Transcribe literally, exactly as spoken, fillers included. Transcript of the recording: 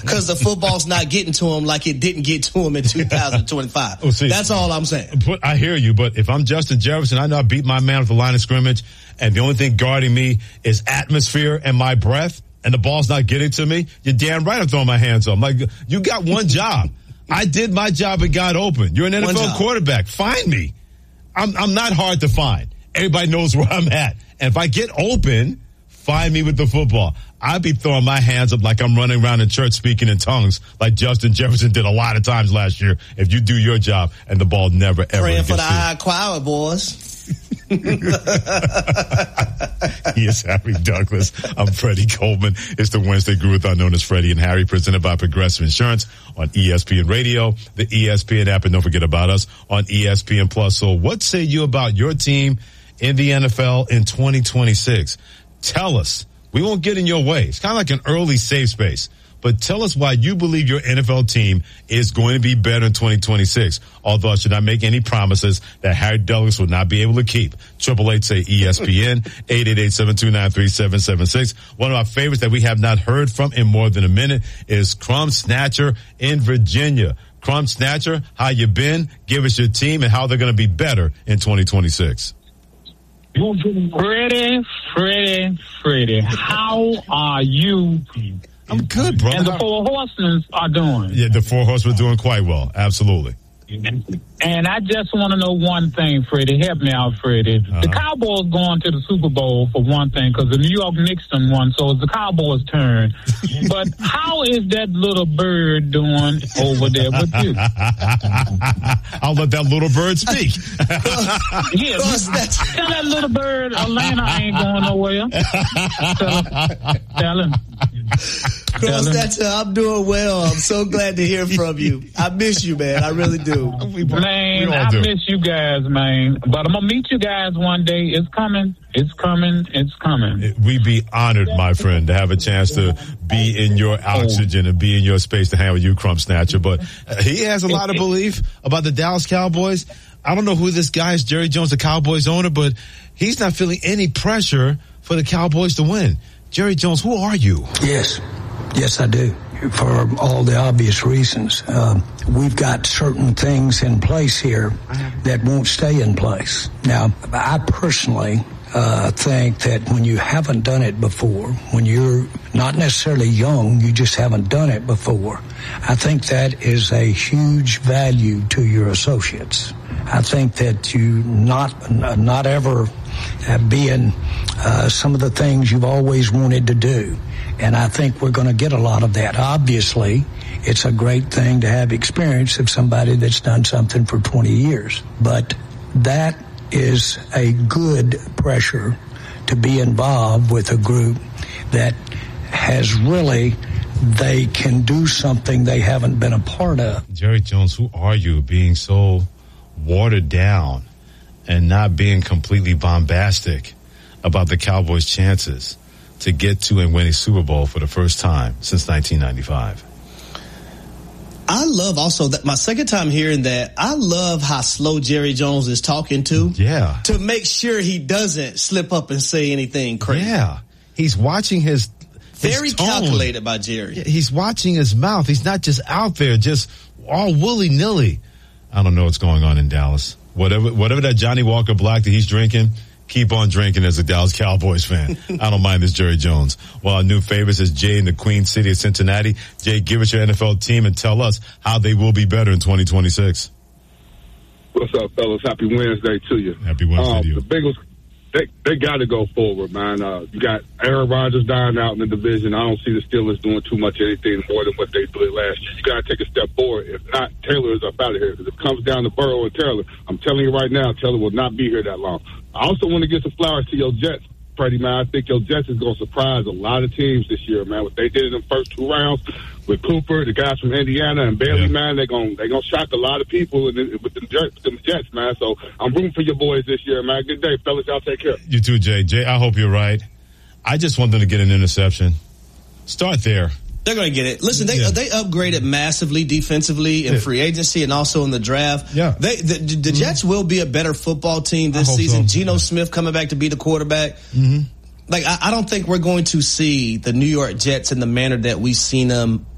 because the football's not getting to him like it didn't get to him in two thousand twenty-five. Oh, see, that's all I'm saying. I hear you, but if I'm Justin Jefferson, I know I beat my man at the line of scrimmage, and the only thing guarding me is atmosphere and my breath, and the ball's not getting to me, you're damn right I'm throwing my hands up. I'm like, you got one job. I did my job and got open. You're an N F L quarterback. Find me. I'm, I'm not hard to find. Everybody knows where I'm at. And if I get open, find me with the football. I'd be throwing my hands up like I'm running around in church speaking in tongues like Justin Jefferson did a lot of times last year if you do your job and the ball never, ever Praying gets for the to high choir, boys. He is Harry Douglas. I'm Freddie Coleman. It's the Wednesday Groove-a-thon known as Freddie and Harry, presented by Progressive Insurance on E S P N Radio, the E S P N app, and don't forget about us on E S P N Plus. So what say you about your team in the N F L in twenty twenty-six? Tell us. We won't get in your way. It's kind of like an early safe space. But tell us why you believe your N F L team is going to be better in twenty twenty-six. Although I should not make any promises that Harry Douglas will not be able to keep. Triple eight say E S P N, eight eight eight, seven two nine, three seven seven six. One of our favorites that we have not heard from in more than a minute is Crumb Snatcher in Virginia. Crumb Snatcher, how you been? Give us your team and how they're going to be better in twenty twenty-six. Freddie, Freddie, Freddie, how are you? I'm good, brother. And the Four Horsemen are doing. Yeah, the Four Horsemen are doing quite well. Absolutely. And I just want to know one thing, Freddie. Help me out, Freddie. Uh-huh. The Cowboys going to the Super Bowl for one thing, because the New York Knicks done won, so it's the Cowboys' turn. But how is that little bird doing over there with you? I'll let that little bird speak. Yeah, tell that little bird Atlanta ain't going nowhere. Tell him. Tell him. Cross that, I'm doing well. I'm so glad to hear from you. I miss you, man. I really do. Man, I do. miss you guys, man. But I'm going to meet you guys one day. It's coming. It's coming. It's coming. We'd be honored, my friend, to have a chance to be in your oxygen and be in your space to hang with you, Crumb Snatcher. But he has a lot of belief about the Dallas Cowboys. I don't know who this guy is, Jerry Jones, the Cowboys owner, but he's not feeling any pressure for the Cowboys to win. Jerry Jones, who are you? Yes. Yes, I do. For all the obvious reasons. Uh, we've got certain things in place here that won't stay in place. Now, I personally uh, think that when you haven't done it before, when you're not necessarily young, you just haven't done it before, I think that is a huge value to your associates. I think that you not not ever uh, being uh, some of the things you've always wanted to do. And I think we're going to get a lot of that. Obviously, it's a great thing to have experience of somebody that's done something for twenty years. But that is a good pressure to be involved with a group that has really, they can do something they haven't been a part of. Jerry Jones, who are you being so watered down and not being completely bombastic about the Cowboys' chances to get to and win a Super Bowl for the first time since nineteen ninety-five? I love also that my second time hearing that, I love how slow Jerry Jones is talking to. Yeah. To make sure he doesn't slip up and say anything crazy. Yeah. He's watching his, his Very tone. calculated by Jerry. Yeah, he's watching his mouth. He's not just out there, just all willy-nilly. I don't know what's going on in Dallas. Whatever, whatever that Johnny Walker Black that he's drinking, keep on drinking as a Dallas Cowboys fan. I don't mind this Jerry Jones. Well, our new favorites is Jay in the Queen City of Cincinnati. Jay, give us your N F L team and tell us how they will be better in twenty twenty-six. What's up, fellas? Happy Wednesday to you. Happy Wednesday um, to you. The Bengals, they they got to go forward, man. Uh, you got Aaron Rodgers dying out in the division. I don't see the Steelers doing too much anything more than what they did last year. You got to take a step forward. If not, Taylor is up out of here. Because if it comes down to Burrow and Taylor, I'm telling you right now, Taylor will not be here that long. I also want to give some flowers to your Jets, Freddie, man. I think your Jets is going to surprise a lot of teams this year, man. What they did in the first two rounds with Cooper, the guys from Indiana, and Bailey, yeah. man, they're going they're gonna shock a lot of people with the, with the Jets, the Jets, man. So I'm rooting for your boys this year, man. Good day, fellas. Y'all take care. You too, Jay. Jay, I hope you're right. I just want them to get an interception. Start there. They're going to get it. Listen, they yeah. they upgraded massively defensively in yeah. free agency and also in the draft. Yeah, they the, the, the Jets mm-hmm. will be a better football team this season. So. Geno yeah. Smith coming back to be the quarterback. Mm-hmm. Like I, I don't think we're going to see the New York Jets in the manner that we've seen them